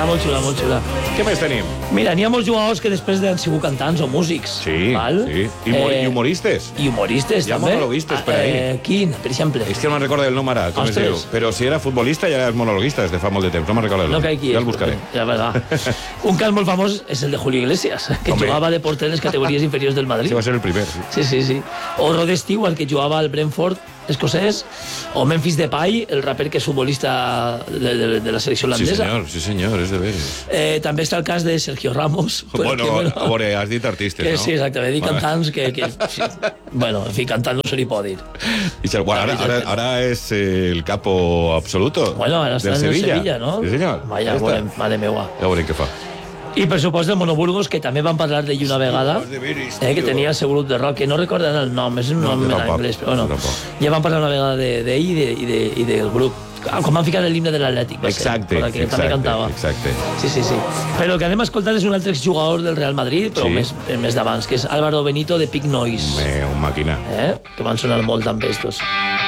molt xula, molt xula. Què més tenim? Mira, n'hi ha molts jugadors que després han sigut cantants o músics. Sí, val? sí. I humoristes. I humoristes, Hi ha també. monologuistes per ahí. Quin, per exemple? És que no me'n recordo el nom ara, com es Ostres. diu. Però si era futbolista ja era monologuista des de fa molt de temps. No me'n recordo el nom. No caic qui Ja és. el buscaré. Ja, va. Un cas molt famós és el de Julio Iglesias, que Hombre. jugava de porter en les categories inferiors del Madrid. Sí, va ser el primer. Sí. Sí. O Rod Stewart, que jugava al Brentford escocès, o Memphis Depay, el raper que és futbolista de la selecció holandesa. Sí, senyor, és de veres. També està el cas de Sergio Ramos. Bueno, a veure, has dit artistes, que, no? Sí, exactament, he dit cantants que sí. Bueno, en fi, cantant no se li pot dir. Bueno, ara és el capo absoluto Bueno, ara està del en el Sevilla, no? Sí, senyor. Vaya, mare meua. Ja veurem què fa. I per supost del Monoburgos, que també van parlar d'ell una vegada, que tenia el seu grup de rock, que no recorden el nom, és un nom en anglès, però bueno, ja van parlar una vegada d'ell i del grup. Com van ficar l'himne de l'Atlètic, exacte, que també cantava. Exacte. Sí. Però el que anem a escoltar és un altre exjugador del Real Madrid, però més d'abans, que és Álvaro Benito de Pig Noise. Un màquina. Que van sonar molt també estos.